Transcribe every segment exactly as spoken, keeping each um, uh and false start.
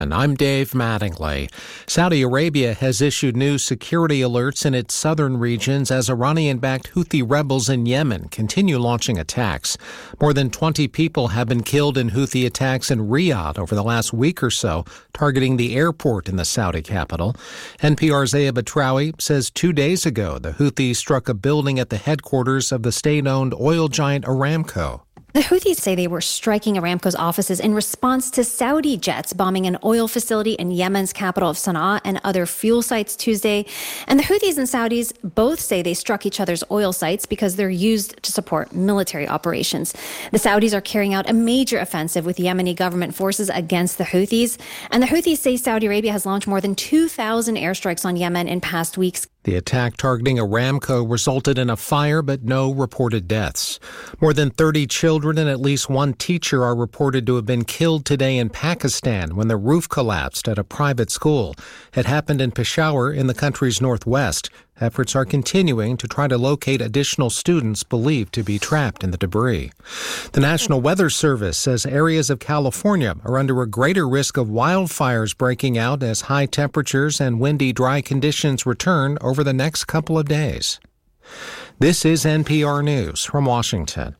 And I'm Dave Mattingly. Saudi Arabia has issued new security alerts in its southern regions as Iranian-backed Houthi rebels in Yemen continue launching attacks. More than twenty people have been killed in Houthi attacks in Riyadh over the last week or so, targeting the airport in the Saudi capital. N P R's Aya Batrawi says two days ago the Houthis struck a building at the headquarters of the state-owned oil giant Aramco. The Houthis say they were striking Aramco's offices in response to Saudi jets bombing an oil facility in Yemen's capital of Sana'a and other fuel sites Tuesday. And the Houthis and Saudis both say they struck each other's oil sites because they're used to support military operations. The Saudis are carrying out a major offensive with Yemeni government forces against the Houthis. And the Houthis say Saudi Arabia has launched more than two thousand airstrikes on Yemen in past weeks. The attack targeting Aramco resulted in a fire, but no reported deaths. More than thirty children and at least one teacher are reported to have been killed today in Pakistan when the roof collapsed at a private school. It happened in Peshawar in the country's northwest. Efforts are continuing to try to locate additional students believed to be trapped in the debris. The National Weather Service says areas of California are under a greater risk of wildfires breaking out as high temperatures and windy, dry conditions return over the next couple of days. This is N P R News from Washington.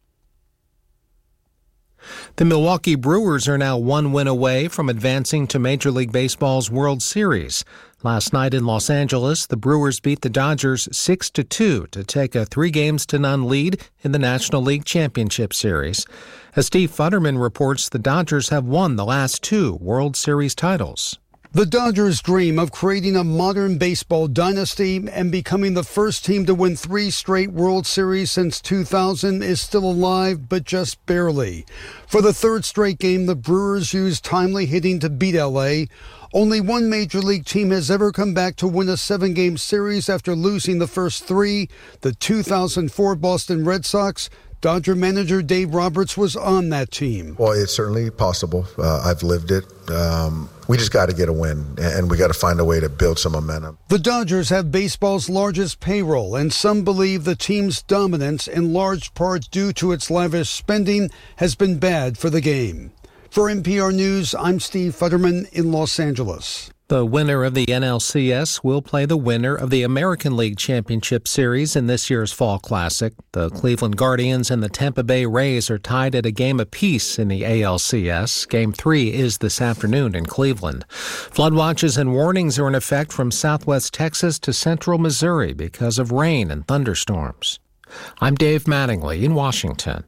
The Milwaukee Brewers are now one win away from advancing to Major League Baseball's World Series. Last night in Los Angeles, the Brewers beat the Dodgers six to two to take a three games to none lead in the National League Championship Series. As Steve Futterman reports, the Dodgers have won the last two World Series titles. The Dodgers' dream of creating a modern baseball dynasty and becoming the first team to win three straight World Series since two thousand is still alive, but just barely. For the third straight game, the Brewers used timely hitting to beat L A. Only one Major League team has ever come back to win a seven-game series after losing the first three. The two thousand four Boston Red Sox. Dodger manager Dave Roberts was on that team. Well, it's certainly possible. Uh, I've lived it. Um, we just got to get a win, and we got to find a way to build some momentum. The Dodgers have baseball's largest payroll, and some believe the team's dominance, in large part due to its lavish spending, has been bad for the game. For N P R News, I'm Steve Futterman in Los Angeles. The winner of the N L C S will play the winner of the American League Championship Series in this year's Fall Classic. The Cleveland Guardians and the Tampa Bay Rays are tied at a game apiece in the A L C S. Game three is this afternoon in Cleveland. Flood watches and warnings are in effect from southwest Texas to central Missouri because of rain and thunderstorms. I'm Dave Mattingly in Washington.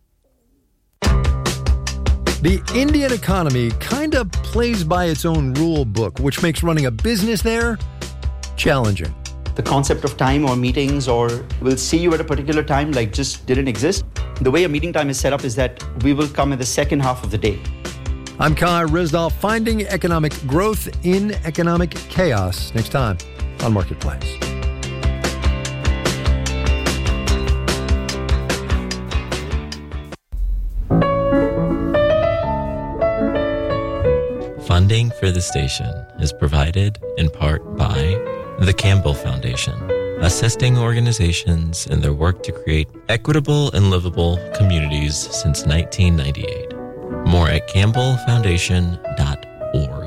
The Indian economy kind of plays by its own rule book, which makes running a business there challenging. The concept of time or meetings or we'll see you at a particular time like just didn't exist. The way a meeting time is set up is that we will come in the second half of the day. I'm Kai Rizdal, finding economic growth in economic chaos. Next time on Marketplace. Funding for the station is provided in part by the Campbell Foundation, assisting organizations in their work to create equitable and livable communities since nineteen ninety-eight. More at campbell foundation dot org.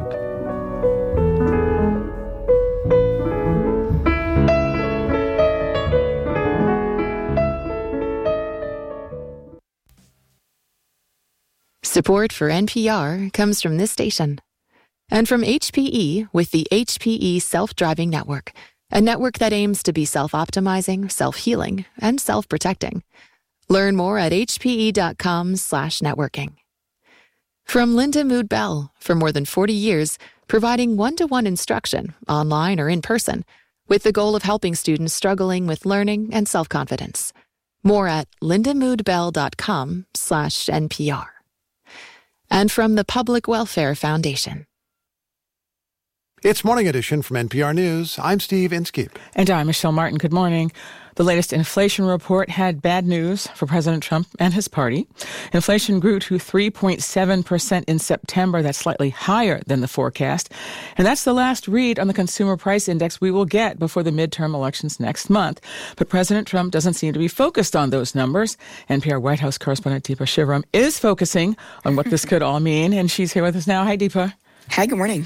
Support for N P R comes from this station. And from H P E with the H P E Self-Driving Network, a network that aims to be self-optimizing, self-healing, and self-protecting. Learn more at hpe.com slash networking. From Linda Mood Bell, for more than forty years, providing one-to-one instruction, online or in person, with the goal of helping students struggling with learning and self-confidence. More at lindamoodbell.com slash NPR. And from the Public Welfare Foundation. It's Morning Edition from N P R News. I'm Steve Inskeep. And I'm Michelle Martin. Good morning. The latest inflation report had bad news for President Trump and his party. Inflation grew to three point seven percent in September. That's slightly higher than the forecast. And that's the last read on the Consumer Price Index we will get before the midterm elections next month. But President Trump doesn't seem to be focused on those numbers. N P R White House correspondent Deepa Shivaram is focusing on what this could all mean, and she's here with us now. Hi, Deepa. Hi, good morning.